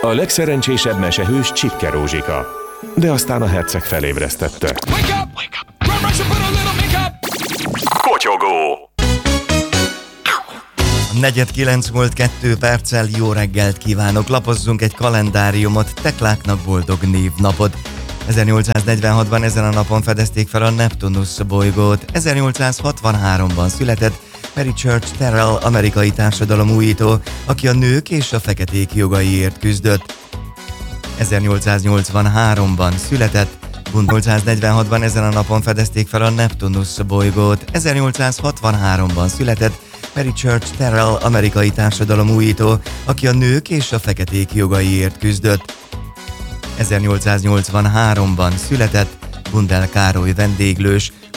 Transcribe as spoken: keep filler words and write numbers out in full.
A legszerencsésebb mesehős Csipke Rózsika. De aztán a herceg felébresztette. Kotyogó! Negyed kilenc volt kettő perccel, jó reggelt kívánok, lapozzunk egy kalendáriumot, Tekláknak boldog névnapot. ezernyolcszáznegyvenhatban ezen a napon fedezték fel a Neptunusz bolygót, ezernyolcszázhatvanháromban született Mary Church Terrell, amerikai társadalomújító, aki a nők és a feketék jogaiért küzdött. ezernyolcszáznyolcvanháromban született ezernyolcszáznegyvenhatban ezen a napon fedezték fel a Neptunusz bolygót, ezernyolcszázhatvanháromban született Mary Church Terrell, amerikai társadalomújító, aki a nők és a feketék jogaiért küzdött. ezernyolcszáznyolcvanháromban született Gundel Károly vendéglős,